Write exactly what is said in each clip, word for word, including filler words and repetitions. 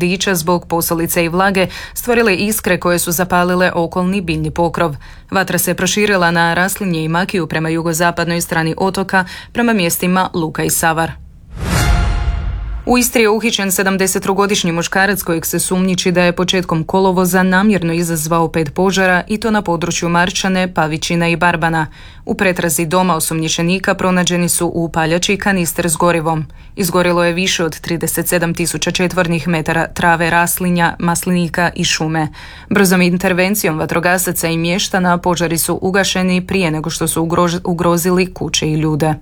vodiča zbog posolice i vlage stvorile iskre koje su zapalile okolni biljni pokrov. Vatra se proširila na Raslinje i Makiju prema jugozapadnoj strani otoka, prema mjestima Luka i Savar. U Istri je uhićen sedamdesettrogodišnji muškarac kojeg se sumnjiči da je početkom kolovoza namjerno izazvao pet požara i to na području Marčane, Pavićina i Barbana. U pretrazi doma osumnjičenika pronađeni su upaljači i kanister s gorivom. Izgorilo je više od trideset sedam tisuća četvornih metara trave, raslinja, maslinika i šume. Brzom intervencijom vatrogasaca i mještana požari su ugašeni prije nego što su ugrož- ugrozili kuće i ljude.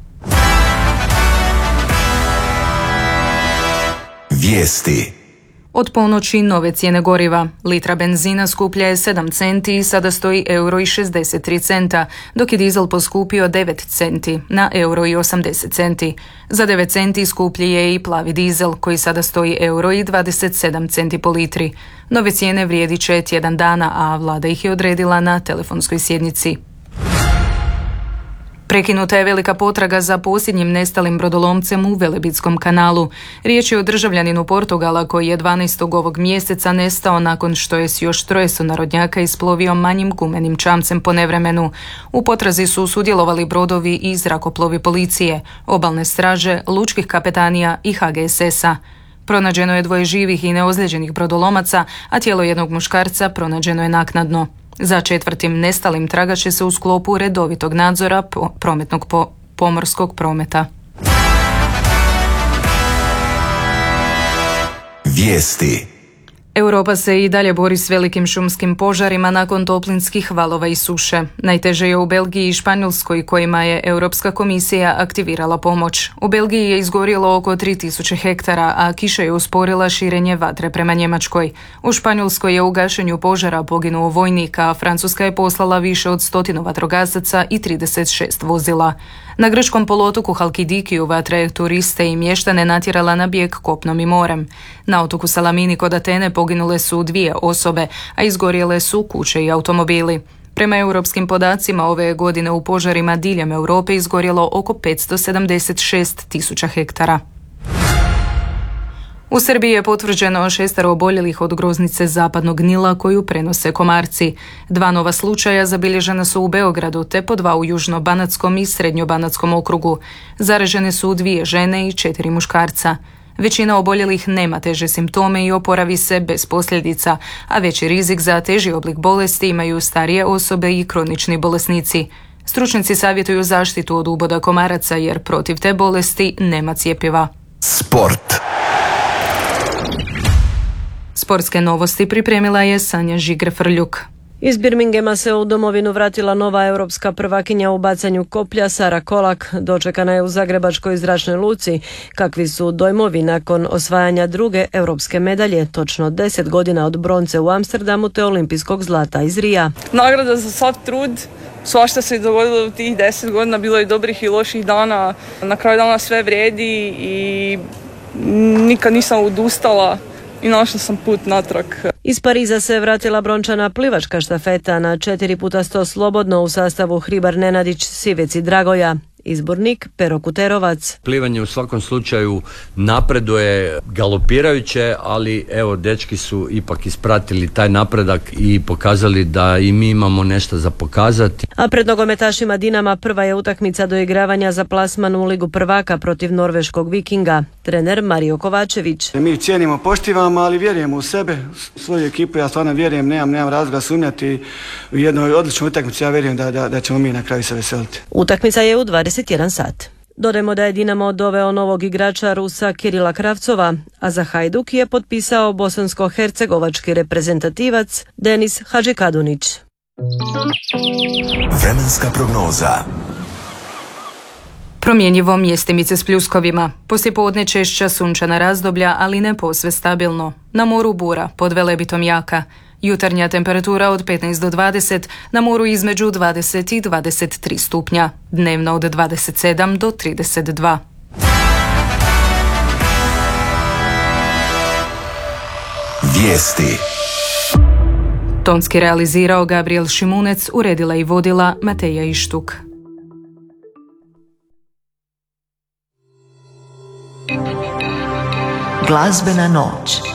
Vijesti. Od ponoći nove cijene goriva. Litra benzina skuplja je sedam centi i sada stoji euro i šezdeset tri centa, dok je dizel poskupio devet centi na euro i osamdeset centi. Za devet centi skuplji je i plavi dizel koji sada stoji euro i dvadeset sedam centi po litri. Nove cijene vrijedit će tjedan dana, a vlada ih je odredila na telefonskoj sjednici. Prekinuta je velika potraga za posljednjim nestalim brodolomcem u Velebitskom kanalu. Riječ je o državljaninu Portugala koji je dvanaestog ovog mjeseca nestao nakon što je s još troje sunarodnjaka isplovio manjim gumenim čamcem po nevremenu. U potrazi su sudjelovali brodovi i zrakoplovi policije, obalne straže, lučkih kapetanija i ha ge es esa. Pronađeno je dvoje živih i neozlijeđenih brodolomaca, a tijelo jednog muškarca pronađeno je naknadno. Za četvrtim nestalim traga će se u sklopu redovitog nadzora po, prometnog po, pomorskog prometa. Vijesti. Europa se i dalje bori s velikim šumskim požarima nakon toplinskih valova i suše. Najteže je u Belgiji i Španjolskoj kojima je Europska komisija aktivirala pomoć. U Belgiji je izgorjelo oko tri tisuće hektara, a kiša je usporila širenje vatre prema Njemačkoj. U Španjolskoj je u gašenju požara poginuo vojnik, a Francuska je poslala više od stotinu vatrogasaca i trideset šest vozila. Na grčkom poluotoku Halkidikiju vatra je turiste i mještane natjerala na bijeg kopnom i morem. Na otoku Salamini kod Atene poginule su dvije osobe, a izgorjele su kuće i automobili. Prema europskim podacima ove godine u požarima diljem Europe izgorjelo oko petsto sedamdeset šest tisuća hektara. U Srbiji je potvrđeno šestero oboljelih od groznice zapadnog Nila koju prenose komarci. Dva nova slučaja zabilježena su u Beogradu, te po dva u Južno-Banatskom i Srednjo-Banatskom okrugu. Zaražene su dvije žene i četiri muškarca. Većina oboljelih nema teže simptome i oporavi se bez posljedica, a veći rizik za teži oblik bolesti imaju starije osobe i kronični bolesnici. Stručnjaci savjetuju zaštitu od uboda komaraca jer protiv te bolesti nema cjepiva. Sport. Sportske novosti pripremila je Sanja Žiger-Frljuk. Iz Birminghama se u domovinu vratila nova europska prvakinja u bacanju koplja Sara Kolak. Dočekana je u zagrebačkoj zračnoj luci. Kakvi su dojmovi nakon osvajanja druge europske medalje, točno deset godina od bronce u Amsterdamu te olimpijskog zlata iz Rija. Nagrada za sav trud. Svašta se dogodilo u tih deset godina, bilo je dobrih i loših dana. Na kraju dana sve vrijedi i nikad nisam odustala i našla sam put natrag. Iz Pariza se vratila brončana plivačka štafeta na četiri puta sto slobodno u sastavu Hribar Nenadić, Sivec i Dragoja. Izbornik Pero Kuterovac. Plivanje u svakom slučaju napreduje galopirajuće, ali evo dečki su ipak ispratili taj napredak i pokazali da i mi imamo nešto za pokazati. A pred nogometašima Dinama prva je utakmica doigravanja za plasman u Ligu prvaka protiv norveškog Vikinga. Trener Mario Kovačević. Mi cijenimo, poštivamo, ali vjerujemo u sebe, u svoju ekipu. Ja stvarno vjerujem, nemam, nemam razloga sumnjati u jednoj odličnoj utakmici. Ja vjerujem da, da, da ćemo mi na kraju se veseliti. Utakmica je u dvadeset jedan sat. Dodajmo da je Dinamo doveo novog igrača Rusa Kirila Kravcova, a za Hajduk je potpisao bosansko-hercegovački reprezentativac Denis Hadžikadunić. Vremenska prognoza. Promjenjivo mjestimice s pljuskovima. Poslijepodne češća sunčana razdoblja, ali ne posve stabilno. Na moru bura, pod Velebitom jaka. Jutarnja temperatura od petnaest do dvadeset, na moru između dvadeset i dvadeset tri stupnja. Dnevno od dvadeset sedam do trideset dva. Vijesti. Tonski realizirao Gabriel Šimunec, uredila i vodila Mateja Ištuk. Glazbena noć.